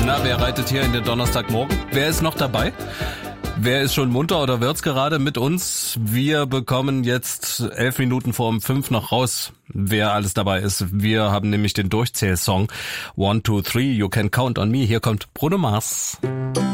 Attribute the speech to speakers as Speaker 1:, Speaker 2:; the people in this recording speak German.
Speaker 1: Na, wer reitet hier in den Donnerstagmorgen? Wer ist noch dabei? Wer ist schon munter oder wird's gerade mit uns? Wir bekommen jetzt 11 Minuten vor um 5 noch raus, wer alles dabei ist. Wir haben nämlich den Durchzählsong 1, 2, 3, You Can Count on Me. Hier kommt Bruno Mars.